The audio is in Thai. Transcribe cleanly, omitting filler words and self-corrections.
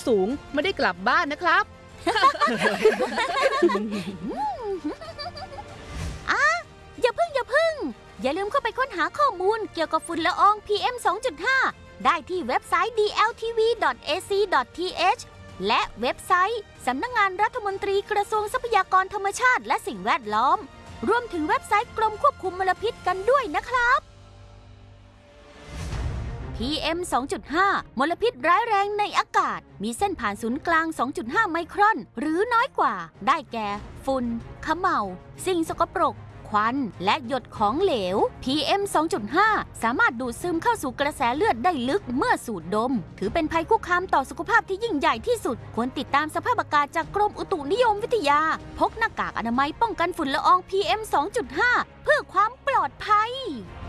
สูงไม่ได้กลับบ้านนะครับอย่าพึ่งอย่าลืมเข้าไปค้นหาข้อมูลเกี่ยวกับฝุ่นละออง PM 2.5 ได้ที่เว็บไซต์ dltv.ac.th และเว็บไซต์สำนักงานรัฐมนตรีกระทรวงทรัพยากรธรรมชาติและสิ่งแวดล้อมรวมถึงเว็บไซต์กรมควบคุมมลพิษกันด้วยนะครับ PM 2.5 มลพิษร้ายแรงในอากาศมีเส้นผ่านศูนย์กลาง 2.5 ไมครอนหรือน้อยกว่าได้แก่ฝุ่นเขม่าสิ่งสกปรกควันและหยดของเหลว PM 2.5 สามารถดูดซึมเข้าสู่กระแสเลือดได้ลึกเมื่อสูดดมถือเป็นภัยคุกคามต่อสุขภาพที่ยิ่งใหญ่ที่สุดควรติดตามสภาพอากาศจากกรมอุตุนิยมวิทยาพกหน้ากากอนามัยป้องกันฝุ่นละออง PM 2.5 เพื่อความปลอดภัย